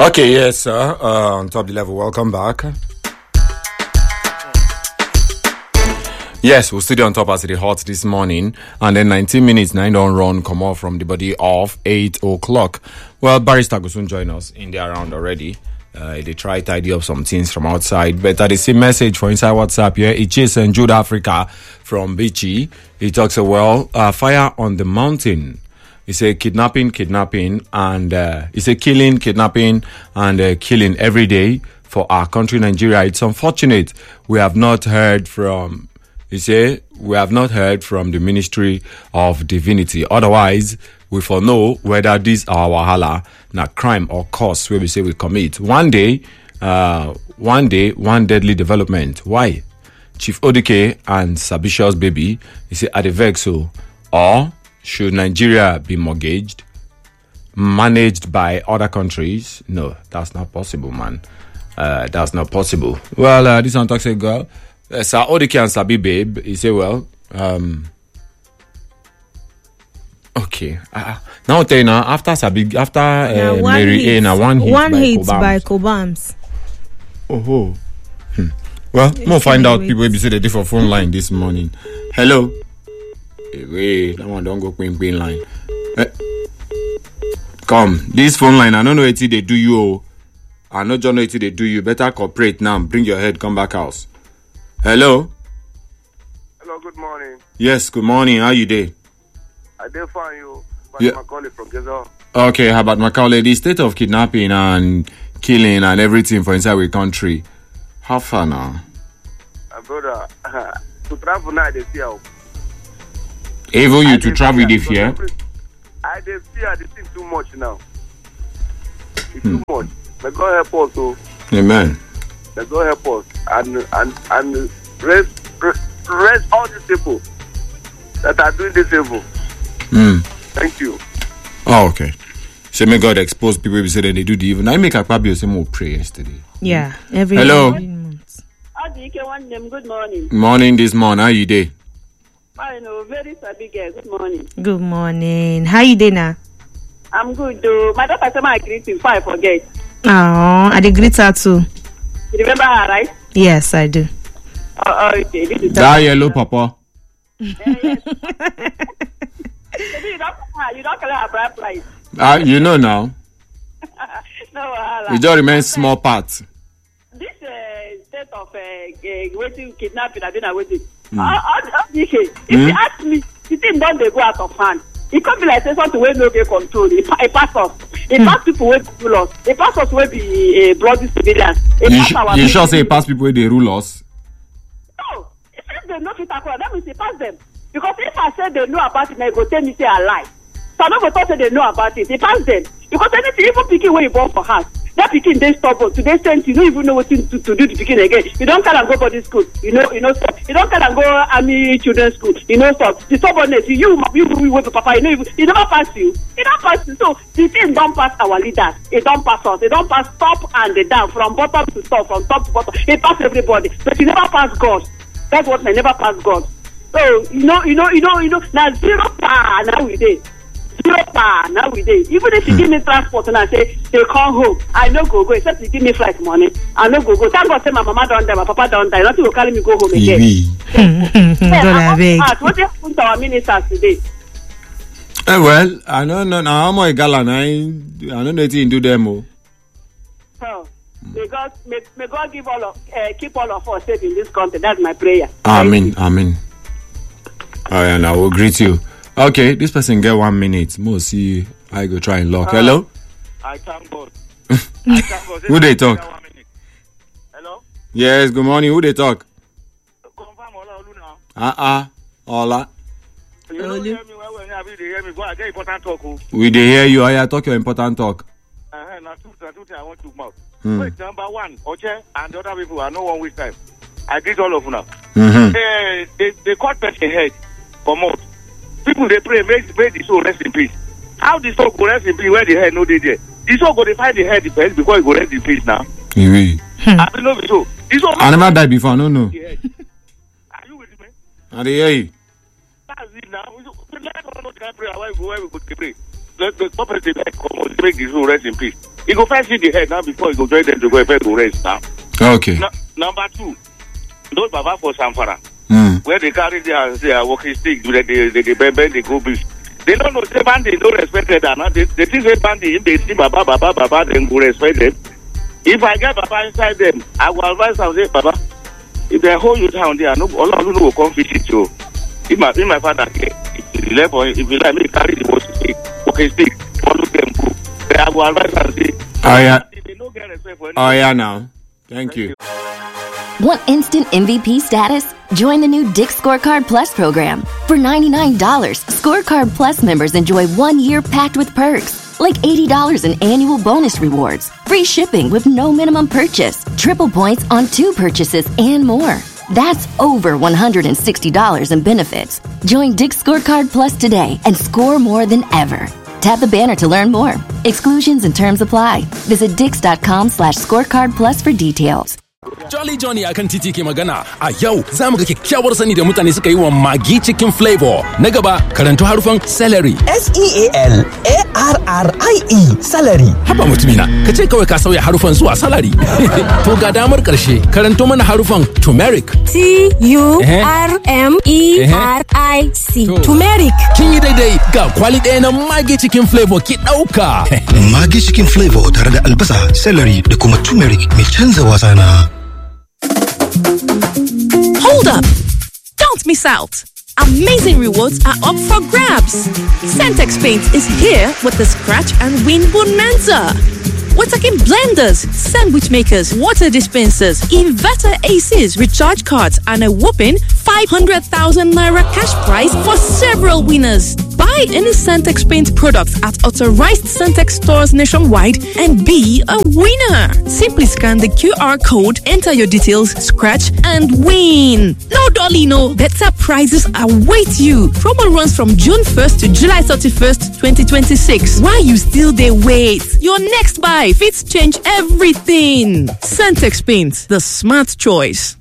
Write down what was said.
Okay, yes, sir. On top of the level, welcome back. Yes, we'll still on top as it hot this morning, and then 19 minutes, 9 don't run, come off from the body of 8 o'clock. Well, Barrister will soon join us in the around already. They try to tidy up some things from outside, but at the same message for inside WhatsApp here, it is in Jude Africa from Bichi. He talks fire on the mountain. He said kidnapping, and he said kidnapping, and killing every day for our country, Nigeria. It's unfortunate we have not heard from. He said we have not heard from the Ministry of Divinity. Otherwise, we for know whether this our wahala, na crime or cause where we say we commit. One day, one deadly development. Why? Chief Odike and Sabisha's baby. He said at the vexo or. Should Nigeria be mortgaged, managed by other countries? No, that's not possible, man. That's not possible. Well, this one talks a girl. Sir Odike and Sabi babe, he say, well, okay. Now I'll tell you now, after Mary A, now one hit by Cobams. Oh. Well, we'll find out people will be say the different phone line this morning. Hello. Wait, that one don't go queen line. Come, this phone line, I don't know what they do you. I know John know what they do you. Better cooperate now. Bring your head, come back house. Hello? Hello, good morning. Yes, good morning. How you day? I did find you. Yeah. Macaulay from Gezo. Okay, how about Macaulay? The state of kidnapping and killing and everything for inside our country. How far now? Brother, to travel now, they see how. Able you to travel with the fear? I did fear the thing too much now. It's too much. May God help us, so. Amen. May God help us and rest all these people that are doing this evil. Thank you. Oh, okay. So may God expose people who say that they do the evil. Now you make a probably say more pray yesterday. Yeah. Hello. Good morning. Morning this morning. How you day? I know, very sabi girl. Good morning. Good morning. How you doing now? I'm good though. My daughter said my greeting before I forget. Oh, I did greet her too. You remember her, right? Yes, I do. Okay. This is that yellow papa. Yes. You don't call her a bright price. You know now. No, it just remains small part. This state of waiting, kidnapping, I don't know waiting. If you ask me, the thing don't they go out of hand. It can't be like something where no get control. It pass us. It pass people where they rule us. It pass us where be bloody civilians. You sure say it pass people where they rule us? No. If they know it, that means it pass them. Because if I say they know about it, they go tell me say I lie. So I don't go say they know about it. It pass them. Because anything, even picking where you born for house. That pikin dey stubborn. Today strength, you don't even know what to do the pikin again. You don't call and go body school. You know stop. You don't call and go army children's school. You know stop. The stubbornness, you with the papa. You know it never pass you. It don't pass you. So the thing don't pass our leaders. It don't pass us. It don't pass top and down, from bottom to top, from top to bottom. It pass everybody, but it never pass God. That's what I never pass God. So you know. Now zero power now we dey. Zero power now we dey. Even if you give me transport and I say they come home, I no go except you give me flight money. I no go. Thank God say my mama don't die, my papa don't die. Nothing will carry me go home again. What happened to our ministers today? Well, I don't know. Now I'm a galan. I don't know anything do them. Oh, may God give keep all of us safe in this country. That's my prayer. Amen. And I will greet you. Okay, this person get 1 minute. More see, I go try and lock. Hello? I thank God. Who they talk? Hello? Yes, good morning. Who they talk? Confirm Ola now. Ola. You don't hear me when I hear me. I get important talk. We dey hear you. I talk your important talk. Now two I want to mouth. Wait, number one, Oche and the other people, I know 1 week time. I greet all of you now. They caught person head for mouth. People they pray, make the soul rest in peace. How the soul go rest in peace where the head no dey there? The soul go to find the head first before it go rest in peace now. Oui. I don't know so. I never died before, no. Are you with me? I dey hear you. That's it now. Let us know the prayer where we go to pray. Let the corporate come on, make the soul rest in peace. He go first see the head now before he go join them to go rest now. Okay. Number 2, those Baba for Samfara, where they carry their walking stick, they bend, they go beach. They don't know, say Bandi don't respect them. They think say Bandi, if they see Baba, then go respect them. If I get Baba inside them, I will advise them, say, Baba, if they hold you down there, all of you will come visit you. If my father, if you let me carry the walking stick, follow them go. I will advise them, say, they don't get respect for anything. Oh, yeah, now. Thank you. Want instant MVP status? Join the new Dick Scorecard Plus program. For $99, Scorecard Plus members enjoy 1 year packed with perks, like $80 in annual bonus rewards, free shipping with no minimum purchase, triple points on 2 purchases, and more. That's over $160 in benefits. Join Dick Scorecard Plus today and score more than ever. Tap the banner to learn more. Exclusions and terms apply. Visit dix.com/scorecard plus for details. Jolly Johnny akan titi ke magana a yau za mu ga kyakkyawar sani da mutane suka yi wa Maggi Chicken Flavor. Na gaba karanto harufan celery. S-E-A-L-A-R-R-I-E celery. Haba mutumina, ka ce kawai ka sauya harufan zuwa salary. To ga damar karshe karanto mana harufan turmeric. T-U-R-M-E-R-I-C. Turmeric. Kin yi daidai, ga kwali ɗaya na Maggi Chicken Flavor ki ɗauka. Maggi Chicken Flavor tare da albasa, celery da kuma turmeric mai canza wasa na. Hold up! Don't miss out! Amazing rewards are up for grabs. Centex Paint is here with the Scratch and Win Bonanza. We're talking blenders, sandwich makers, water dispensers, inverter ACs, recharge cards, and a whopping 500,000 Naira cash prize for several winners. Buy any Centex Paint product at authorized Centex stores nationwide and be a winner. Simply scan the QR code, enter your details, scratch, and win. No dolly, no. Better prizes await you. Promo runs from June 1st to July 31st, 2026. While you still dey wait, your next buy fits change everything. Centex Paint, the smart choice.